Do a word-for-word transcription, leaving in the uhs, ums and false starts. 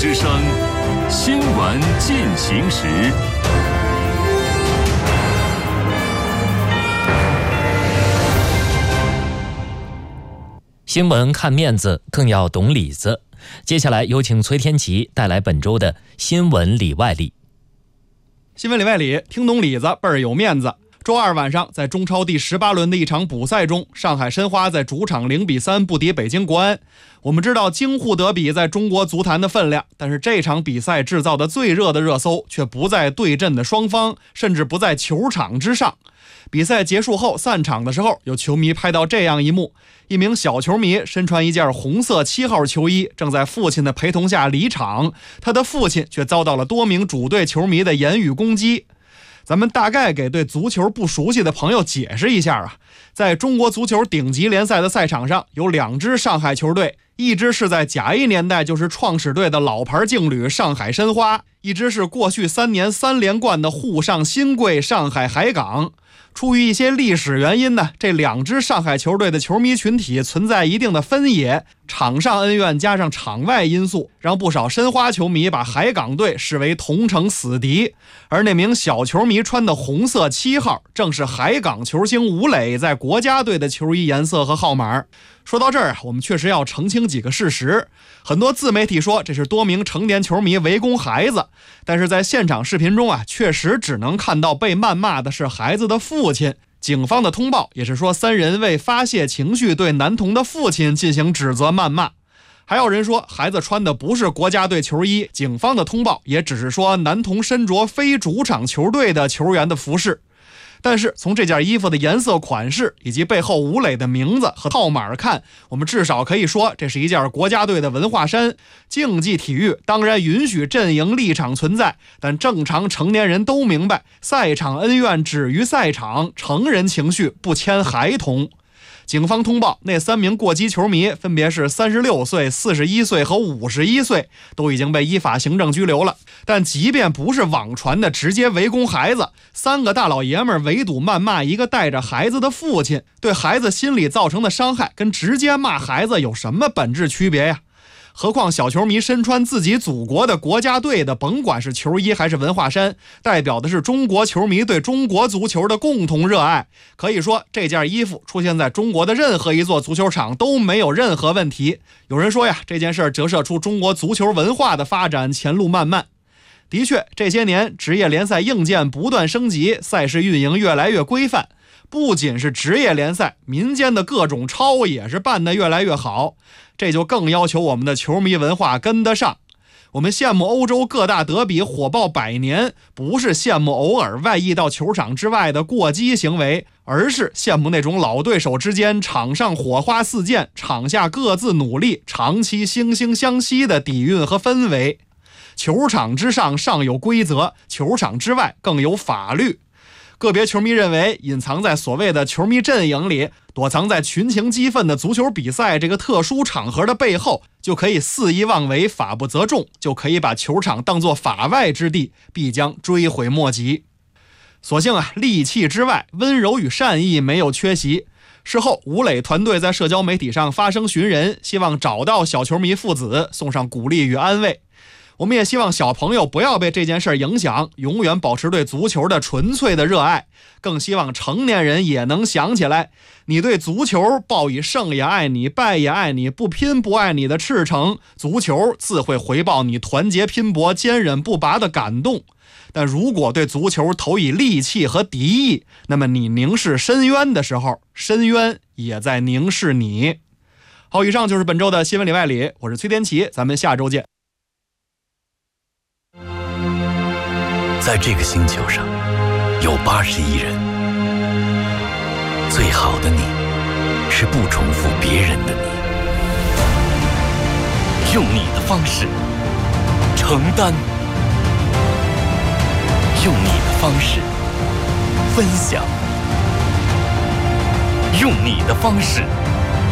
之声，新闻进行时。 新闻看面子，更要懂里子。接下来有请崔天琪带来本周的新闻里外里。 新闻里外里，听懂里子倍儿有面子。周二晚上，在中超第十八轮的一场补赛中，上海申花在主场零比三不敌北京国安。我们知道京沪德比在中国足坛的分量，但是这场比赛制造的最热的热搜却不在对阵的双方，甚至不在球场之上。比赛结束后散场的时候，有球迷拍到这样一幕：一名小球迷身穿一件红色七号球衣，正在父亲的陪同下离场，他的父亲却遭到了多名主队球迷的言语攻击。咱们大概给对足球不熟悉的朋友解释一下啊，在中国足球顶级联赛的赛场上，有两支上海球队，一支是在甲 A 年代就是创始队的老牌劲旅上海申花，一支是过去三年三连冠的沪上新贵上海海港。出于一些历史原因呢，这两支上海球队的球迷群体存在一定的分野，场上恩怨加上场外因素，让不少申花球迷把海港队视为同城死敌。而那名小球迷穿的红色七号，正是海港球星吴磊在国家队的球衣颜色和号码。说到这儿啊，我们确实要澄清几个事实。很多自媒体说这是多名成年球迷围攻孩子，但是在现场视频中啊，确实只能看到被谩骂的是孩子的父亲。警方的通报也是说，三人为发泄情绪对男童的父亲进行指责谩骂。还有人说孩子穿的不是国家队球衣，警方的通报也只是说男童身着非主场球队的球员的服饰。但是从这件衣服的颜色款式以及背后吴磊的名字和号码看，我们至少可以说这是一件国家队的文化衫。竞技体育当然允许阵营立场存在，但正常成年人都明白，赛场恩怨止于赛场，成人情绪不牵孩童。警方通报，那三名过激球迷分别是三十六岁、四十一岁和五十一岁，都已经被依法行政拘留了。但即便不是网传的直接围攻孩子，三个大老爷们围堵谩骂一个带着孩子的父亲，对孩子心理造成的伤害跟直接骂孩子有什么本质区别呀？何况小球迷身穿自己祖国的国家队的，甭管是球衣还是文化衫，代表的是中国球迷对中国足球的共同热爱。可以说这件衣服出现在中国的任何一座足球场都没有任何问题。有人说呀，这件事折射出中国足球文化的发展前路漫漫。的确，这些年职业联赛硬件不断升级，赛事运营越来越规范。不仅是职业联赛，民间的各种超也是办得越来越好，这就更要求我们的球迷文化跟得上。我们羡慕欧洲各大德比火爆百年，不是羡慕偶尔外溢到球场之外的过激行为，而是羡慕那种老对手之间场上火花四溅，场下各自努力，长期惺惺相惜的底蕴和氛围。球场之上尚有规则，球场之外更有法律。个别球迷认为，隐藏在所谓的球迷阵营里，躲藏在群情激愤的足球比赛这个特殊场合的背后，就可以肆意妄为，法不责众，就可以把球场当作法外之地，必将追悔莫及。所幸啊，戾气之外，温柔与善意没有缺席。事后，吴磊团队在社交媒体上发声寻人，希望找到小球迷父子，送上鼓励与安慰。我们也希望小朋友不要被这件事影响，永远保持对足球的纯粹的热爱。更希望成年人也能想起来，你对足球抱以胜也爱你，败也爱你，不拼不爱你的赤诚，足球自会回报你团结拼搏、坚韧不拔的感动。但如果对足球投以戾气和敌意，那么你凝视深渊的时候，深渊也在凝视你。好，以上就是本周的新闻里外里，我是崔天琪，咱们下周见。 在这个星球上有八十亿人，最好的你是不重复别人的你，用你的方式承担，用你的方式分享，用你的方式